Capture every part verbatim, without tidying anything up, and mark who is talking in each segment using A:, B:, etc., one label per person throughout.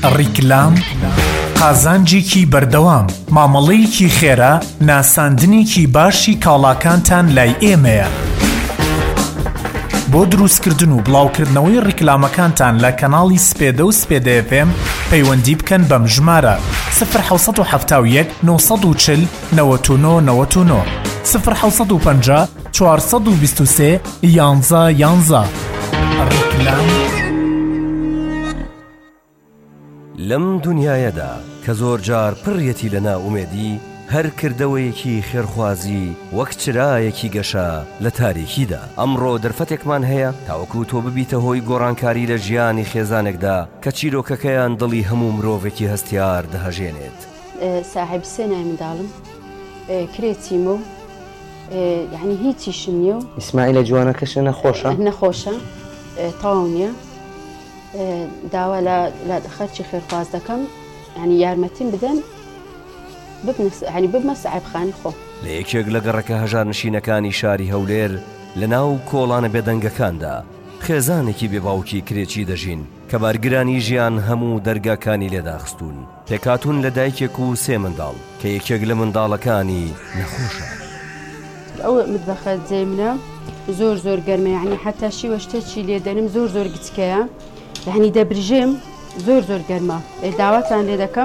A: ڕیکلام قازانجێکی بەردەوام مامەڵەیەکی خێرا ناساندنێکی باشی کاڵاکانتان لای ئێمەیە. بۆ دروستکردن و بڵاوکردنەوەی ڕیکلامەکانتان لە کەناڵی سپێدە و سپێدە ئێف ئێم پەیوەندی بکەن بەم ژمارە صفر حوت هەفتا و یەک نۆ و چل نەوەت و نۆ نەوەت و نۆ صفر حوت و پەنجا چوارسەد و بیست و سێ یانزە یانزە. ڕیکلام
B: لەم دنیایەدا کە زۆر جار پڕیەتی لە ناومێدی هەر کردەوەیەکی خێرخوازی وەک چرایەکی گەشە لە تاریکیدا. ئەمڕۆ دەرفەتێکمان هەیە تاوەکو تۆ ببیتە هۆی گۆڕانکاری لە ژیانی خێزانێکدا کە چیرۆکەکەیان دڵی هەموو مرۆڤێکی هەستیار دەهەژێنێت.
C: ساحب سێ نای منداڵم کرێچیمە و یعنی هیچیشم نییە و
D: ئیسماعیلە جوانەکەشە نەخۆشە
C: نەخۆشە تاو نییە داوا لە خەرچی خێرخواز دەکەم ینی یارمەتیم بدەن ینی ببمە ساحبخانی خۆم.
B: لە یەکێک لە گەڕەکە هەژار نشینەکانی شاری هەولێر لە ناو کۆڵانە بێدەنگەکاندا خێزانێکی بێباوکی کرێکی دەژین کە بارگرانی ژیان هەموو دەرگاکانی لێداخستون. تێکاتون لە دایکێک و سێ منداڵ کە یەکێک لە منداڵەکانی نەخۆشە.
C: ئەو متبەخە جێ منە زۆر زۆر گەرمە ینی حتا شیوە شتێکی لێدەنم زۆر زۆر گچکەیە ینی دەبرژێم زۆر زۆر گەرمە. داواتان لێ دەکەم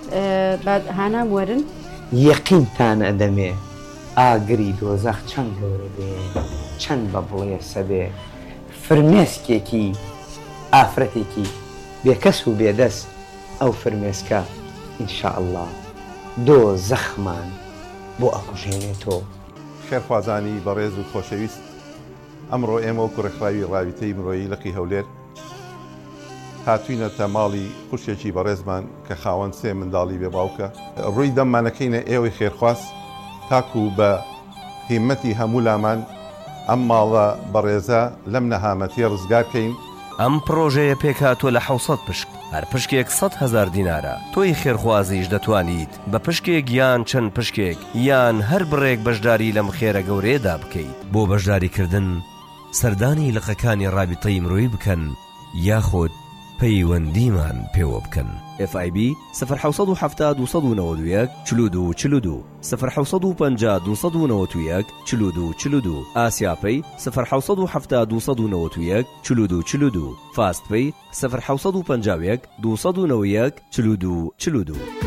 C: هانام وەرن
D: یەقینتان ئەدەمێ ئاگری دۆزەخ چەند گەورە بێ چەند بە بڵێ سەبێ فرمێسکێکی ئافرەتێکی بێکەس و بێدەست ئەو فرمێسکە ئینشاءالله دۆ زەخمان بۆ ئەکوژێنێتەوە.
E: خێرخوازانی بەڕێز و خۆشەویست، ئەمڕۆ ئێمە و کوڕەخراوی ڕاویتەی مرۆیی لەقی هەولێر هاتوینەتە ماڵی خوشێکی بەڕێزمان کە خاوەن سێ منداڵی بێ باوکە. ڕووی دەممانەکەینە ئێوەی خێرخواست تاکو بە هیمەتی هەموو لامان ئەم ماڵە بەڕێزە لەم نەهامەتی ڕزگارکەین.
B: ئەم پرۆژەیە پێکاتوە لە حوسەد پشک هەر پشکێک سەد هەزار دینارە. تۆی خێرخوازیش دەتوانیت بە پشکێک یان چەند پشکێک یان هەر بڕێک بەشداری لەم خێرە گەورەیەدا بکەیت. بۆ بەشداریکردن سەردانی لقەکانی ڕابطەی مرۆیی بکەن یاخۆت پەیوەندیمان پێوە بکەن. ئف ئای بی صفر حوت هەفتا دووسەد و نەوەت و یەک چل و دوو چل و دوو صفر حوت و پەنجا دووسەد و نەوەت و یەک چل و دوو چل و دوو ئاسیاپەی صفر حوت هەفتا دووسەد و نەوەت و یەک چل و دوو چل و دوو فاستپەی صفر حوت و پەنجا و یەک دووسەد و نەوە و یەک چل و دوو چل و دوو.